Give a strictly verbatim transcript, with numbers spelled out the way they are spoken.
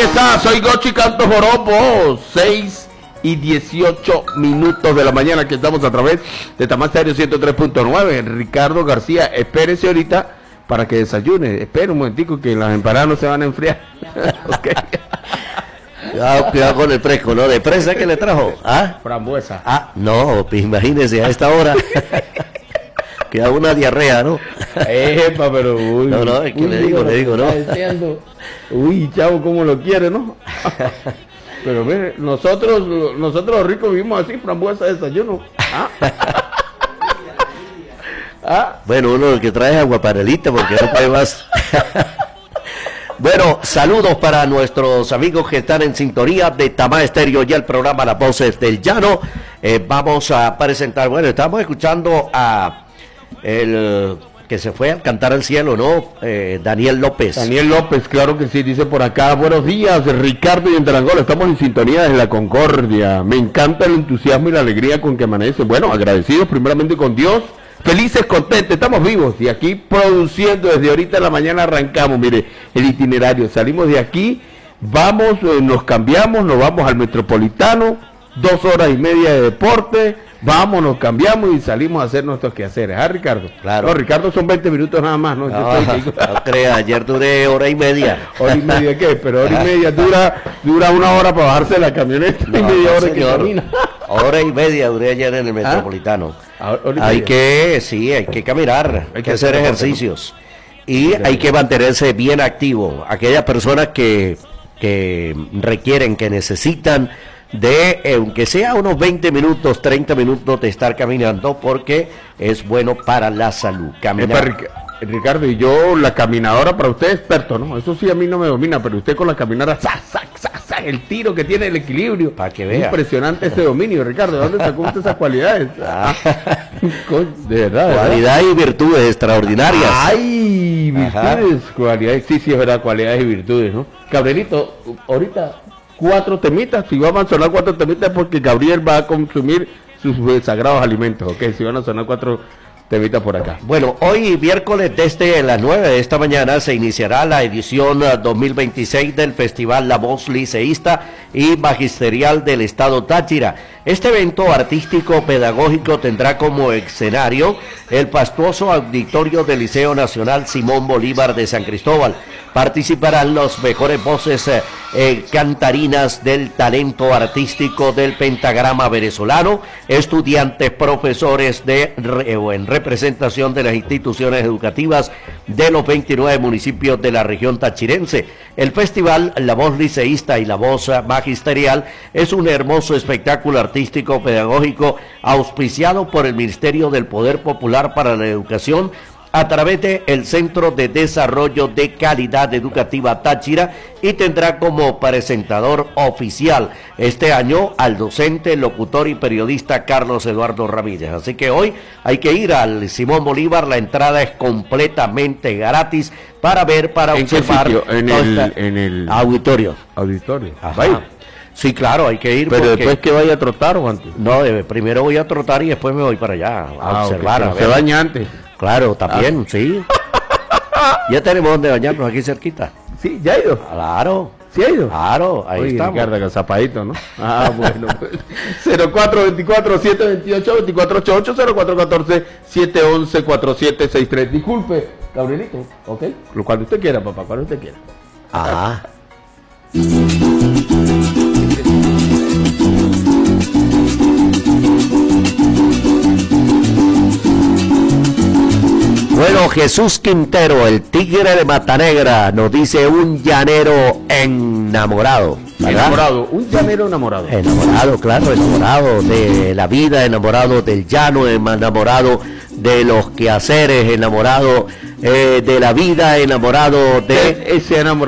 está, soy Gochi Canto Joropo, seis y dieciocho minutos de la mañana que estamos a través de Tamá Estéreo ciento tres punto nueve. Ricardo García, espérese ahorita para que desayune. Espera un momentico que las empanadas no se van a enfriar. Okay. Cuidado, cuidado con el fresco, ¿no? ¿De presa que le trajo? ¿Ah? Frambuesa. Ah, no, pues imagínese a esta hora. Queda una diarrea, ¿no? Epa, pero uy. No, no, es que uy, le digo, le digo, ¿no? Deseando. Uy, chavo, cómo lo quiere, ¿no? Pero mire, nosotros, nosotros los ricos vivimos así, frambuesa de desayuno. ¿Ah? ¿Ah? Bueno, uno lo que trae es aguaparelita porque no puede más. Bueno, saludos para nuestros amigos que están en sintonía de Tamá Estéreo y el programa Las Voces del Llano. Eh, vamos a presentar, bueno, estamos escuchando a el que se fue a cantar al cielo, ¿no? Eh, Daniel López. Daniel López, claro que sí, dice por acá, buenos días, Ricardo y Enterangola, estamos en sintonía desde la Concordia. Me encanta el entusiasmo y la alegría con que amanece. Bueno, agradecidos primeramente con Dios. Felices, contentos, estamos vivos y aquí produciendo desde ahorita en la mañana arrancamos, mire, el itinerario, salimos de aquí, vamos, eh, nos cambiamos, nos vamos al Metropolitano, dos horas y media de deporte, vamos, nos cambiamos y salimos a hacer nuestros quehaceres, ¿ah, Ricardo? Claro. No, Ricardo son veinte minutos nada más, ¿no? No, Yo estoy... no crea, ayer duré hora y media. ¿Hora y media qué? Pero hora y media dura, dura una hora para bajarse de la camioneta No, y media no, hora que señor. camina. Hora y media duré ayer en el Metropolitano. ¿Ah? Hay que, sí, hay que caminar, hay que hacer ejercicios. Y Mira, hay que mantenerse bien activo. Aquellas personas que, que requieren, que necesitan de, eh, aunque sea unos veinte minutos, treinta minutos de estar caminando, porque es bueno para la salud. Caminar. Epa, Ricardo, y yo la caminadora para usted experto, ¿no? Eso sí a mí no me domina, pero usted con la caminadora, ¡sac, sac, sac, sac! El tiro que tiene, el equilibrio. Para que vea. Impresionante ese dominio, Ricardo. ¿De dónde sacó usted esas cualidades? Ah. De verdad, ¿verdad? Cualidad y virtudes extraordinarias. ¡Ay! Virtudes, cualidades. Sí, sí, es verdad, cualidades y virtudes, ¿no? Gabrielito, ahorita cuatro temitas. Si vamos a sonar cuatro temitas es porque Gabriel va a consumir sus eh, sagrados alimentos, ¿ok? Si van a sonar cuatro temitas por acá. Bueno, hoy miércoles desde las nueve de esta mañana se iniciará la edición uh, dos mil veintiséis del Festival La Voz Liceísta y Magisterial del Estado Táchira. Este evento artístico pedagógico tendrá como escenario el fastuoso auditorio del Liceo Nacional Simón Bolívar de San Cristóbal. Participarán los mejores voces eh, eh, cantarinas del talento artístico del pentagrama venezolano, estudiantes, profesores de re, o en representación de las instituciones educativas de los veintinueve municipios de la región tachirense. El festival La Voz Liceísta y La Voz Magisterial es un hermoso espectáculo artístico pedagógico auspiciado por el Ministerio del Poder Popular para la Educación a través del Centro de Desarrollo de Calidad Educativa Táchira y tendrá como presentador oficial este año al docente, locutor y periodista Carlos Eduardo Ramírez. Así que hoy hay que ir al Simón Bolívar, la entrada es completamente gratis para ver, para ¿En qué observar. sitio? En el, en el auditorio. Auditorio. Ajá. ¿Va a ir? Sí, claro, hay que ir. Pero porque... después que vaya a trotar o antes. No, eh, primero voy a trotar y después me voy para allá a Ah, observar. okay, a se baña antes. Claro, también, ah. sí. Ya tenemos donde bañarnos aquí cerquita. Sí, ya ha ido. Claro. ¿Sí ha ido? Claro, ahí Oye, estamos. Ricardo, zapadito, ¿no? Ah, bueno. Pues. cero cuatro veinticuatro, siete veintiocho, veinticuatro ochenta y ocho, cero cuatro catorce, siete once, cuarenta y siete sesenta y tres. Disculpe, Gabrielito, ¿ok? Cuando usted quiera, papá, cuando usted quiera. Ah. Bueno, Jesús Quintero, el tigre de Matanegra, nos dice un llanero enamorado. ¿verdad? Enamorado, un llanero enamorado. Enamorado, claro, enamorado de la vida, enamorado del llano, enamorado de los quehaceres, enamorado eh, de la vida, enamorado de... Ese enamorado.